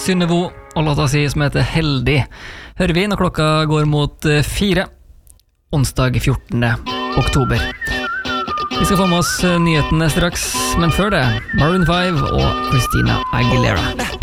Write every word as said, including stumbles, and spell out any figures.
Synnevo og låta si som heter Heldig hører vi når klokka går mot fire onsdag fjortende oktober. Vi skal få med oss nyhetene straks, men før det Maroon five og Christina Aguilera.